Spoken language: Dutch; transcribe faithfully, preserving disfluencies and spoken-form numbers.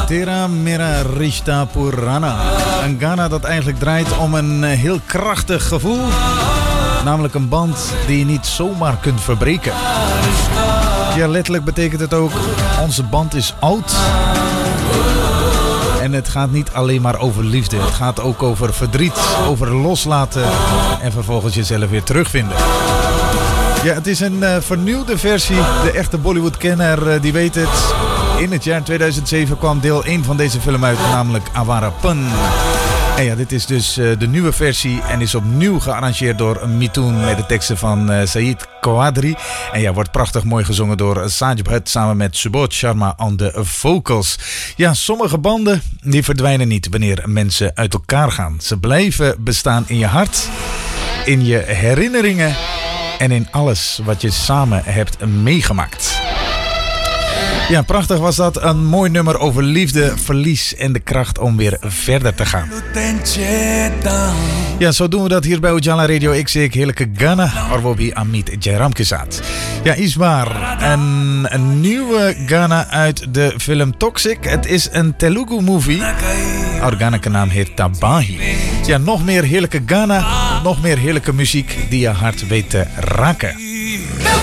Tera Mera Rishta Purana. Een Ghana dat eigenlijk draait om een heel krachtig gevoel. Namelijk een band die je niet zomaar kunt verbreken. Ja, letterlijk betekent het ook, onze band is oud. En het gaat niet alleen maar over liefde. Het gaat ook over verdriet, over loslaten en vervolgens jezelf weer terugvinden. Ja, het is een uh, vernieuwde versie. De echte Bollywood-kenner uh, die weet het. In het jaar tweeduizend zeven kwam deel één van deze film uit, namelijk Awarapan. En ja, dit is dus uh, de nieuwe versie en is opnieuw gearrangeerd door Mithun met de teksten van uh, Saeed Quadri. En ja, wordt prachtig mooi gezongen door Saj Bhatt samen met Subodh Sharma aan de vocals. Ja, sommige banden die verdwijnen niet wanneer mensen uit elkaar gaan. Ze blijven bestaan in je hart, in je herinneringen en in alles wat je samen hebt meegemaakt. Ja, prachtig was dat. Een mooi nummer over liefde, verlies en de kracht om weer verder te gaan. Ja, zo doen we dat hier bij Ujala Radio X. Ik heerlijke Ghana, Arwobi Amit Jairam Kesat. Ja, Isbar. Een, een nieuwe Ghana uit de film Toxic. Het is een Telugu movie. Organieke naam heet Tabahi. Ja, nog meer heerlijke Ghana. Nog meer heerlijke muziek die je hart weet te raken.